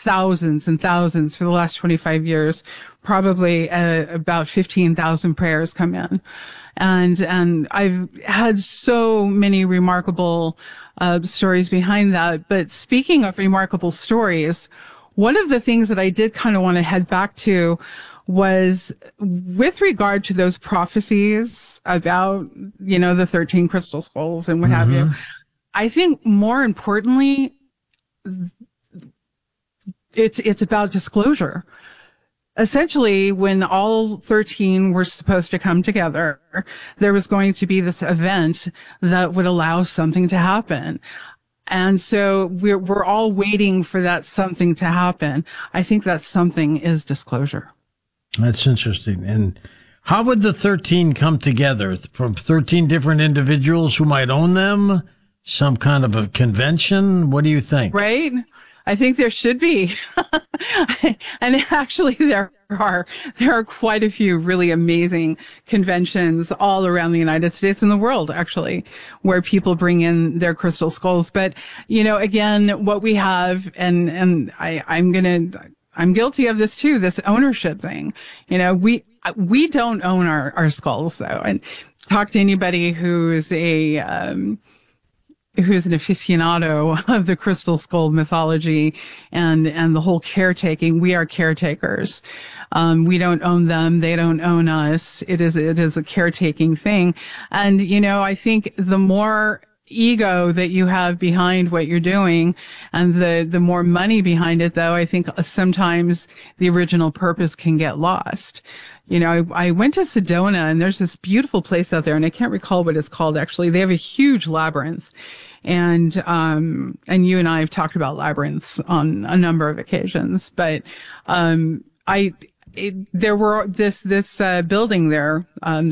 thousands and thousands for the last 25 years, probably about 15,000 prayers come in. And I've had so many remarkable stories behind that. But speaking of remarkable stories, one of the things that I did kind of want to head back to was with regard to those prophecies about, the 13 crystal skulls and what have you. I think more importantly, it's about disclosure. Essentially, when all 13 were supposed to come together, there was going to be this event that would allow something to happen. And so we're all waiting for that something to happen. I think that something is disclosure. That's interesting. And how would the 13 come together? From 13 different individuals who might own them? Some kind of a convention? What do you think? Right? I think there should be. And actually there are quite a few really amazing conventions all around the United States and the world, actually, where people bring in their crystal skulls. But, again, what we have, and I'm guilty of this too, this ownership thing. We don't own our skulls though. And talk to anybody who's who's an aficionado of the crystal skull mythology and the whole caretaking. We are caretakers. We don't own them. They don't own us. It is a caretaking thing. And, I think the more ego that you have behind what you're doing and the more money behind it, though, I think sometimes the original purpose can get lost. I went to Sedona and there's this beautiful place out there and I can't recall what it's called actually. They have a huge labyrinth. And you and I have talked about labyrinths on a number of occasions, but, there were this building there,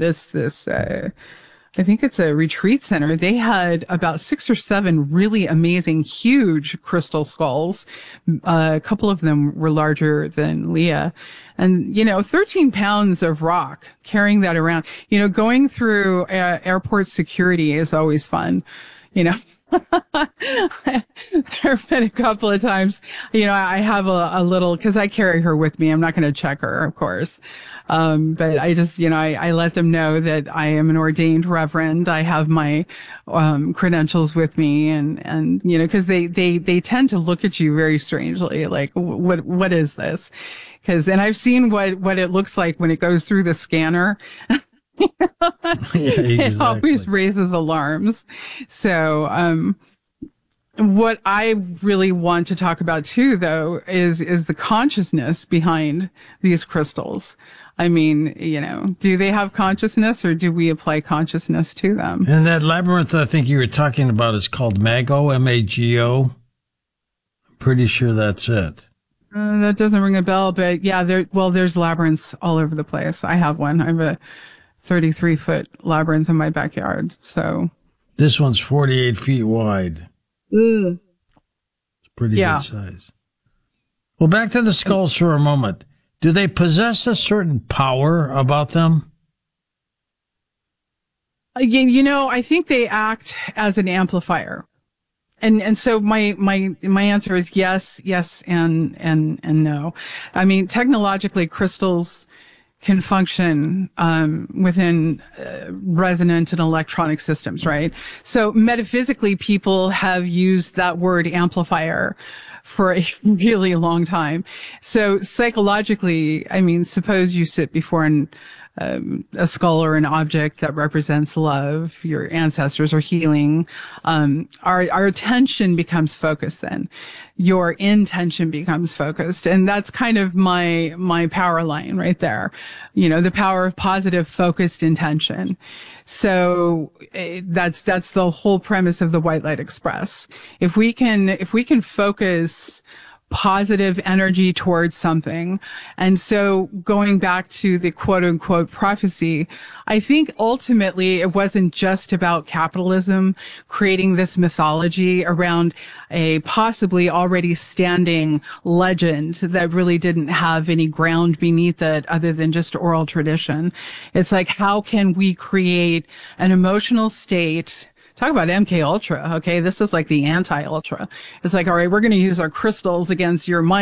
I think it's a retreat center. They had about 6 or 7 really amazing, huge crystal skulls. A couple of them were larger than Leah. And, 13 pounds of rock, carrying that around, going through airport security is always fun, There have been a couple of times, I have a little, cause I carry her with me. I'm not going to check her, of course. But I just, I let them know that I am an ordained reverend. I have my, credentials with me and, cause they tend to look at you very strangely, like, what is this? And I've seen what it looks like when it goes through the scanner. Yeah, exactly. It always raises alarms. So, what I really want to talk about too, though, is the consciousness behind these crystals. I mean, do they have consciousness or do we apply consciousness to them? And that labyrinth I think you were talking about is called Mago, M-A-G-O. I'm pretty sure that's it. That doesn't ring a bell, but yeah, there's labyrinths all over the place. I have one. I have a 33-foot labyrinth in my backyard. So this one's 48 feet wide. It's pretty good size. Well, back to the skulls for a moment. Do they possess a certain power about them? I think they act as an amplifier. And so my answer is yes, and no. I mean, technologically, crystals can function within resonant and electronic systems, right? So metaphysically, people have used that word amplifier for a really long time. So psychologically, I mean, suppose you sit before a skull or an object that represents love, your ancestors are healing. Our attention becomes focused then. Your intention becomes focused. And that's kind of my power line right there. The power of positive focused intention. So that's the whole premise of the White Light Express. If we can focus positive energy towards something. And so going back to the quote unquote prophecy, I think ultimately it wasn't just about capitalism creating this mythology around a possibly already standing legend that really didn't have any ground beneath it other than just oral tradition. It's like, how can we create an emotional state? Talk about MK Ultra. Okay. This is like the anti-ultra. It's like, all right, we're going to use our crystals against your mind.